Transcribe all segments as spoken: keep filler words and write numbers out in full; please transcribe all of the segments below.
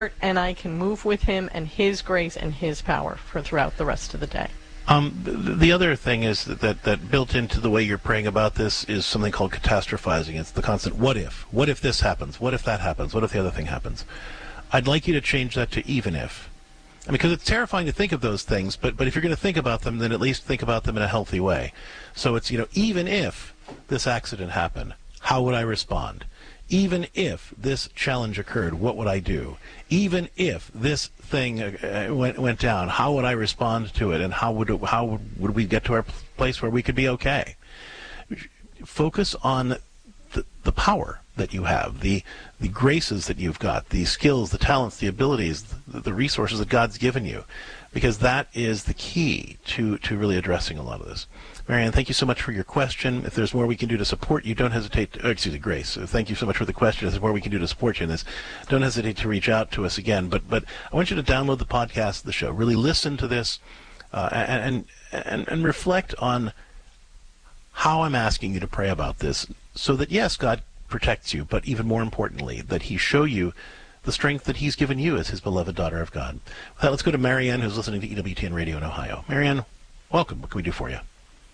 and I can move with him and his grace and his power for throughout the rest of the day. Um, the, the other thing is that, that that built into the way you're praying about this is something called catastrophizing. It's the constant what if. What if this happens? What if that happens? What if the other thing happens? I'd like you to change that to even if. I mean, because it's terrifying to think of those things, but, but if you're going to think about them, then at least think about them in a healthy way. So it's, you know, even if this accident happened, how would I respond? Even if this challenge occurred, what would I do? Even if this thing uh, went went down, how would I respond to it? And how would it, how would, would we get to our place where we could be okay? Focus on the, the power that you have, the the graces that you've got, the skills, the talents, the abilities, the, the resources that God's given you, because that is the key to, to really addressing a lot of this. Marianne, thank you so much for your question. If there's more we can do to support you, don't hesitate to, oh, excuse me, Grace, thank you so much for the question. If there's more we can do to support you in this, don't hesitate to reach out to us again. But but I want you to download the podcast of the show. Really listen to this uh, and, and, and reflect on how I'm asking you to pray about this so that, yes, God protects you, but even more importantly, that he show you the strength that he's given you as his beloved daughter of God. With that, let's go to Marianne, who's listening to E W T N Radio in Ohio. Marianne, welcome. What can we do for you?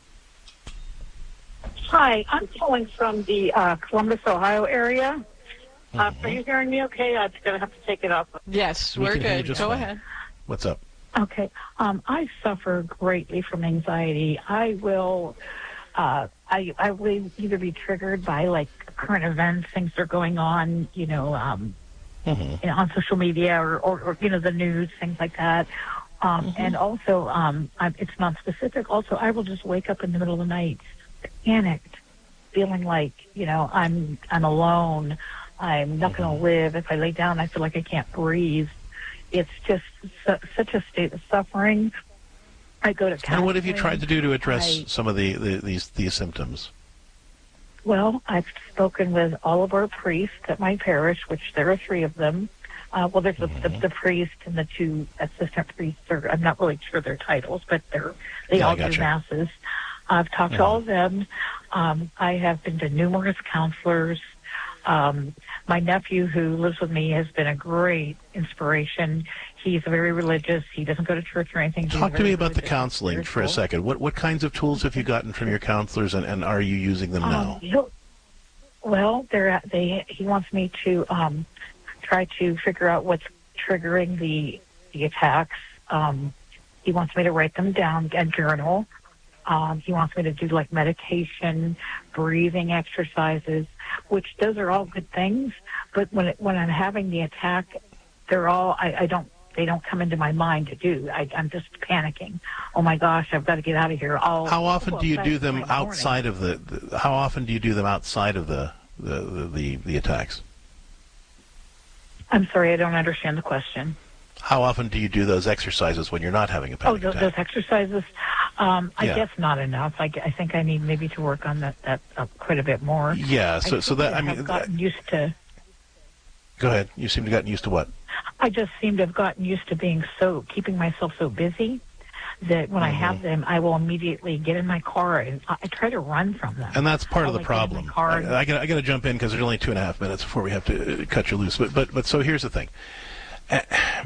Hi, I'm calling from the uh, Columbus, Ohio area. Uh, Mm-hmm. Are you hearing me okay? I'm going to have to take it off. Yes, We we're can hear you good. just Go fine. ahead. What's up? Okay. Um, I suffer greatly from anxiety. I will, uh, I, I will either be triggered by, like, current events, things that are going on, you know, um, Mm-hmm. you know, on social media or, or, or, you know, the news, things like that. Um, Mm-hmm. And also, um, I, it's not specific. Also, I will just wake up in the middle of the night, panicked, feeling like, you know, I'm I'm alone. I'm not going to live. If I lay down, I feel like I can't breathe. It's just su- such a state of suffering. I go to counseling. And what have you tried to do to address I, some of the, the these these symptoms? Well, I've spoken with all of our priests at my parish, which there are three of them. Uh, well, there's Mm-hmm. the, the, the priest and the two assistant priests. Are, I'm not really sure their titles, but they're they Yeah, I all do gotcha. masses. I've talked Mhm. to all of them. Um, I have been to numerous counselors. Um, my nephew, who lives with me, has been a great inspiration. He's very religious. He doesn't go to church or anything. He's Talk to very me about the religious and counseling for a spiritual. second. What what kinds of tools have you gotten from your counselors, and, and are you using them now? Um, he'll- well, they're, they, he wants me to um, try to figure out what's triggering the the attacks. Um, he wants me to write them down and journal. Um, he wants me to do like meditation, breathing exercises, which those are all good things. But when it, when I'm having the attack, they're all I, I don't they don't come into my mind to do. I, I'm just panicking. Oh my gosh, I've got to get out of here. I'll, How often well, do you that's do them my morning. outside of the, the? How often do you do them outside of the the the, the, the attacks? I'm sorry, I don't understand the question. How often do you do those exercises when you're not having a Oh, panic those, attack? those exercises. Um, I Yeah. guess not enough. I, gu- I think I need maybe to work on that that uh, quite a bit more. Yeah. So I so seem that to I have mean, gotten used to. go ahead. You seem to have gotten used to what? I just seem to have gotten used to being so keeping myself so busy that when I Mm-hmm. have them, I will immediately get in my car and I, I try to run from them. And that's part I'll, of the like, get in my problem. car and- I, I got I got to jump in because there's only two and a half minutes before we have to uh, cut you loose. But but but so here's the thing. Uh,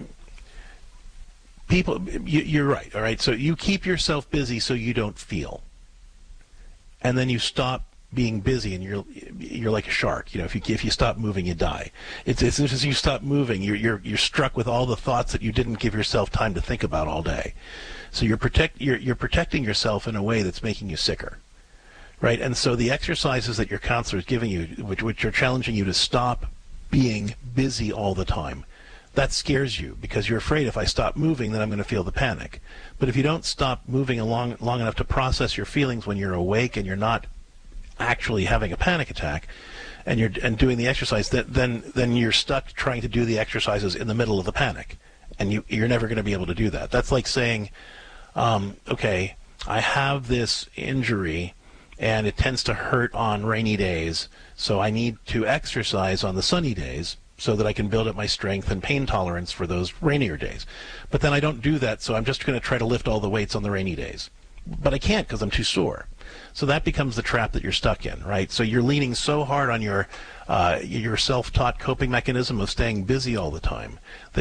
people, you, you're right. All right. So you keep yourself busy so you don't feel, and then you stop being busy, and you're you're like a shark. You know, if you if you stop moving, you die. It's it's as you stop moving, you're you're you're struck with all the thoughts that you didn't give yourself time to think about all day. So you're protect you're you're protecting yourself in a way that's making you sicker. Right, and so the exercises that your counselor is giving you, which, which are challenging you to stop being busy all the time, that scares you because you're afraid if I stop moving, then I'm going to feel the panic. But if you don't stop moving along long enough to process your feelings when you're awake and you're not actually having a panic attack, and you're and doing the exercise, then then then you're stuck trying to do the exercises in the middle of the panic, and you you're never going to be able to do that. That's like saying, um, okay, I have this injury, and it tends to hurt on rainy days, so I need to exercise on the sunny days so that I can build up my strength and pain tolerance for those rainier days. But then I don't do that, so I'm just going to try to lift all the weights on the rainy days. But I can't because I'm too sore. So that becomes the trap that you're stuck in, right? So you're leaning so hard on your uh, your self-taught coping mechanism of staying busy all the time that